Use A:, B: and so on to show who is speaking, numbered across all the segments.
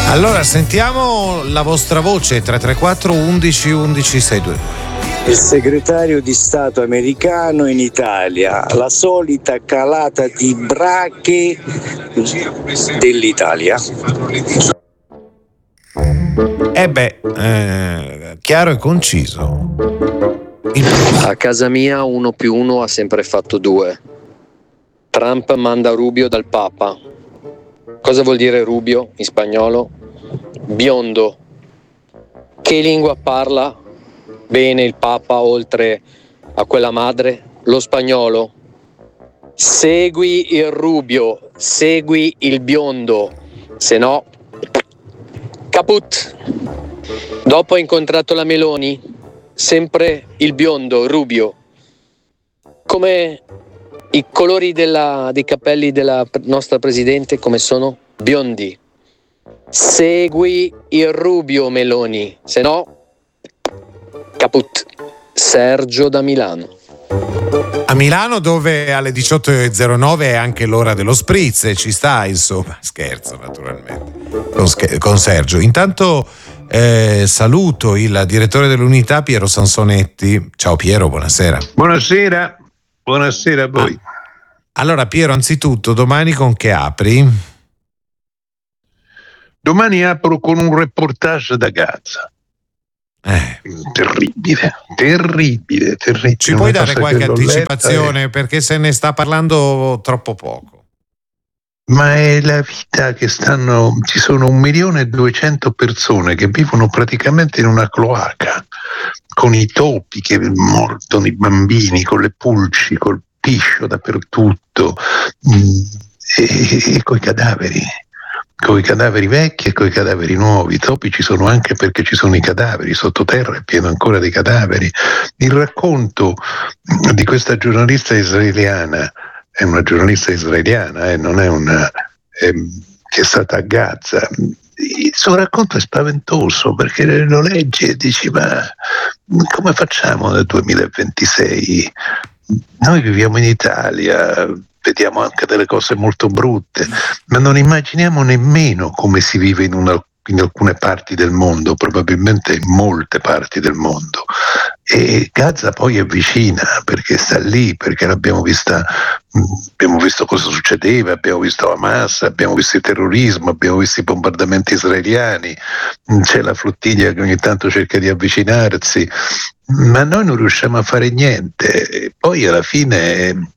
A: Allora sentiamo la vostra voce, 334 11 11 622.
B: Il segretario di Stato americano in Italia, la solita calata di brache dell'Italia.
A: Chiaro e conciso.
C: A casa mia 1+1 ha sempre fatto 2. Trump manda Rubio dal Papa. Cosa vuol dire Rubio in spagnolo? Biondo. Che lingua parla bene il Papa oltre a quella madre? Lo spagnolo. Segui il Rubio, segui il biondo, se no caput. Dopo ha incontrato la Meloni, sempre il biondo, Rubio. Come i colori dei capelli della nostra presidente, come sono? Biondi. Segui il Rubio, Meloni, se no caput. Sergio da Milano.
A: A Milano, dove alle 18.09 è anche l'ora dello spritz, e ci sta, insomma, scherzo naturalmente con Sergio. Intanto saluto il direttore dell'unità Piero Sansonetti. Ciao Piero, buonasera.
D: Buonasera a voi.
A: Allora Piero, anzitutto domani con che apri?
D: Domani apro con un reportage da Gaza. Terribile.
A: Ci puoi dare qualche anticipazione, perché se ne sta parlando troppo poco?
D: Ma è la vita che ci sono 1.200.000 persone che vivono praticamente in una cloaca, con i topi che mordono i bambini, con le pulci, col piscio dappertutto, e coi cadaveri vecchi e coi cadaveri nuovi. I topi ci sono anche perché ci sono i cadaveri, sottoterra è pieno ancora di cadaveri. Il racconto di questa giornalista israeliana, è una giornalista israeliana, non è una che è stata a Gaza. Il suo racconto è spaventoso, perché lo leggi e dici: ma come facciamo nel 2026? Noi viviamo in Italia, vediamo anche delle cose molto brutte, ma non immaginiamo nemmeno come si vive in alcune parti del mondo, probabilmente in molte parti del mondo. E Gaza poi è vicina, perché sta lì, perché l'abbiamo vista, abbiamo visto cosa succedeva, abbiamo visto Hamas, abbiamo visto il terrorismo, abbiamo visto i bombardamenti israeliani, c'è la flottiglia che ogni tanto cerca di avvicinarsi, ma noi non riusciamo a fare niente. E poi alla fine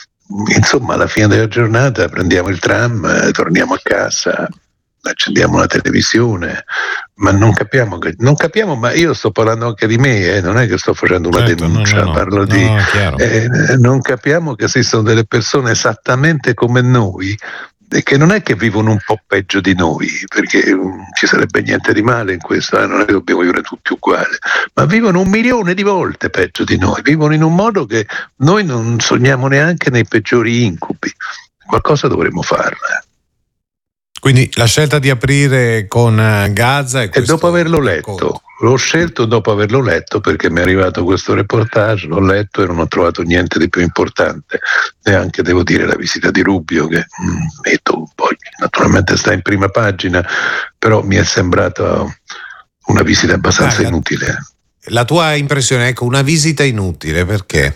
D: della giornata prendiamo il tram, torniamo a casa, accendiamo la televisione, ma non capiamo, ma io sto parlando anche di me, non è che sto facendo una denuncia, parlo di non capiamo che esistono delle persone esattamente come noi, e che non è che vivono un po' peggio di noi, perché ci sarebbe niente di male in questo, non è che dobbiamo vivere tutti uguali, ma vivono 1.000.000 di volte peggio di noi, vivono in un modo che noi non sogniamo neanche nei peggiori incubi. Qualcosa dovremmo farne.
A: Quindi la scelta di aprire con Gaza
D: e dopo averlo letto, l'ho scelto dopo averlo letto, perché mi è arrivato questo reportage, l'ho letto e non ho trovato niente di più importante, neanche devo dire la visita di Rubio, che poi naturalmente sta in prima pagina, però mi è sembrata una visita abbastanza inutile.
A: La tua impressione è una visita inutile, perché?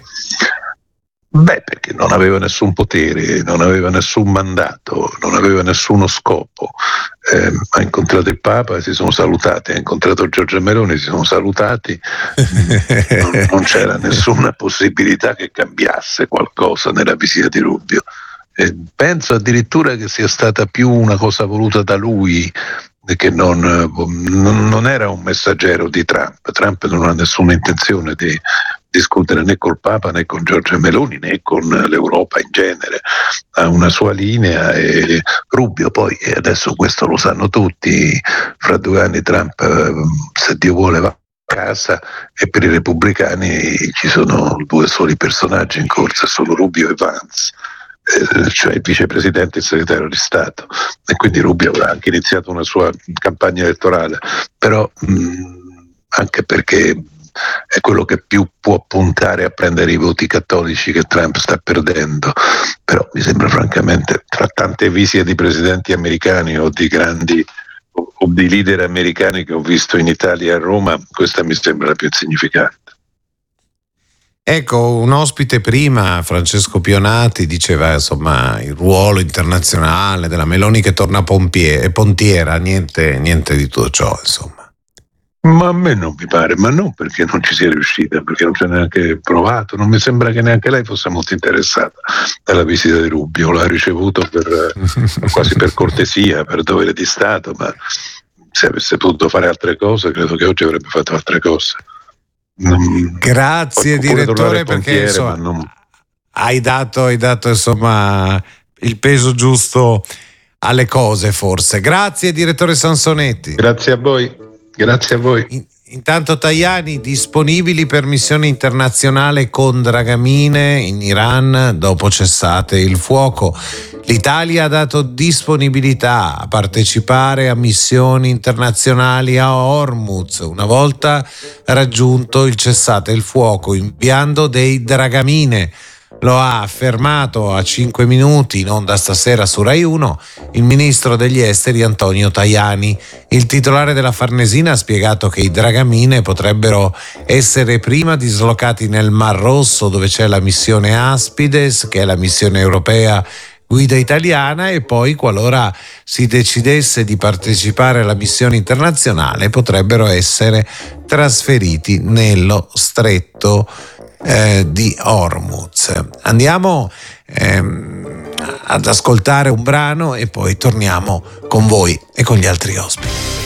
D: Perché non aveva nessun potere, non aveva nessun mandato, non aveva nessuno scopo. Ha incontrato il Papa e si sono salutati, ha incontrato Giorgia Meloni, si sono salutati, non c'era nessuna possibilità che cambiasse qualcosa nella visita di Rubio. Penso addirittura che sia stata più una cosa voluta da lui, che non era un messaggero di Trump. Trump non ha nessuna intenzione di discutere né col Papa né con Giorgia Meloni né con l'Europa in genere, ha una sua linea, e Rubio poi, e adesso questo lo sanno tutti, fra 2 anni Trump, se Dio vuole, va a casa, e per i repubblicani ci sono 2 soli personaggi in corsa, sono Rubio e Vance, cioè il vicepresidente e il segretario di Stato, e quindi Rubio avrà anche iniziato una sua campagna elettorale, però anche perché è quello che più può puntare a prendere i voti cattolici che Trump sta perdendo. Però mi sembra francamente, tra tante visite di presidenti americani o di grandi o di leader americani che ho visto in Italia e a Roma, questa mi sembra la più insignificante.
A: Ecco, un ospite prima, Francesco Pionati, diceva insomma il ruolo internazionale della Meloni che torna pontiera, niente di tutto ciò, insomma.
D: Ma a me non mi pare, ma non perché non ci sia riuscita, perché non ci ha neanche provato, non mi sembra che neanche lei fosse molto interessata alla visita di Rubio, l'ha ricevuto quasi per cortesia, per dovere di Stato, ma se avesse potuto fare altre cose credo che oggi avrebbe fatto altre cose.
A: Grazie direttore, perché insomma, hai dato insomma il peso giusto alle cose, forse. Grazie direttore Sansonetti.
D: Grazie a voi.
A: Intanto Tajani, disponibili per missione internazionale con dragamine in Iran dopo cessate il fuoco. L'Italia ha dato disponibilità a partecipare a missioni internazionali a Hormuz una volta raggiunto il cessate il fuoco, inviando dei dragamine. Lo ha affermato a 5 minuti in onda stasera su Rai 1 il ministro degli esteri Antonio Tajani. Il titolare della Farnesina ha spiegato che i dragamine potrebbero essere prima dislocati nel Mar Rosso, dove c'è la missione Aspides, che è la missione europea guida italiana, e poi, qualora si decidesse di partecipare alla missione internazionale, potrebbero essere trasferiti nello stretto di Hormuz. Andiamo ad ascoltare un brano e poi torniamo con voi e con gli altri ospiti.